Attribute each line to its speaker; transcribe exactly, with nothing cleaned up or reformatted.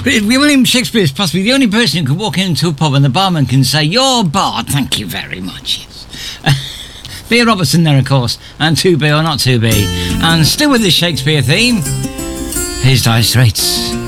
Speaker 1: William Shakespeare is possibly the only person who can walk into a pub and the barman can say, "You're barred, thank you very much." Yes. Bea Robertson there, of course, and to be or not to be. And still with this Shakespeare theme, here's Dire Straits.